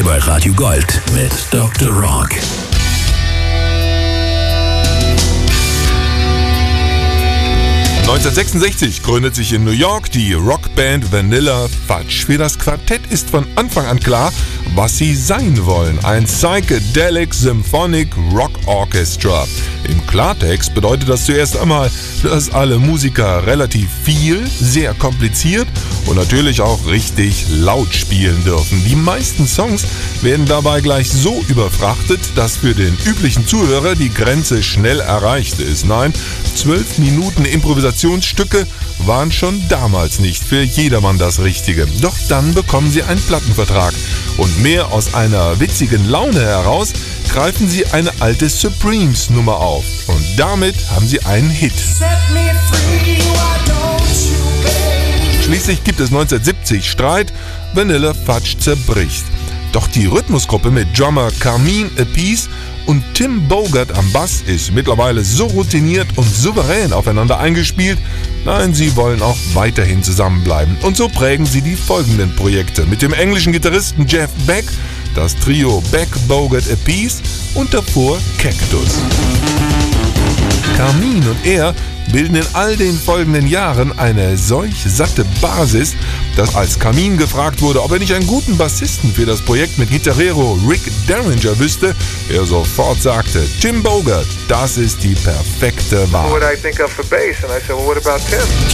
bei Radio Gold mit Dr. Rock. (1966) gründet sich in New York die Rockband Vanilla Fudge. Für das Quartett ist von Anfang an klar, was sie sein wollen. Ein Psychedelic Symphonic Rock Orchestra. Im Klartext bedeutet das zuerst einmal, dass alle Musiker relativ viel, sehr kompliziert und natürlich auch richtig laut spielen dürfen. Die meisten Songs werden dabei gleich so überfrachtet, dass für den üblichen Zuhörer die Grenze schnell erreicht ist. Nein, 12 Minuten Improvisationsstücke waren schon damals nicht für jedermann das Richtige. Doch dann bekommen sie einen Plattenvertrag. Und mehr aus einer witzigen Laune heraus greifen sie eine alte Supremes-Nummer auf. Und damit haben sie einen Hit. Schließlich gibt es 1970 Streit, Vanilla Fudge zerbricht. Doch die Rhythmusgruppe mit Drummer Carmine Appice und Tim Bogert am Bass ist mittlerweile so routiniert und souverän aufeinander eingespielt. Nein, sie wollen auch weiterhin zusammenbleiben. Und so prägen sie die folgenden Projekte mit dem englischen Gitarristen Jeff Beck, das Trio Beck, Bogert, Appice und davor Cactus. Carmine und er bilden in all den folgenden Jahren eine solch satte Basis, dass als Carmine gefragt wurde, ob er nicht einen guten Bassisten für das Projekt mit Gitarrero Rick Derringer wüsste, er sofort sagte, Tim Bogert, das ist die perfekte Wahl. What I think of for bass, and I said, well, what about Tim?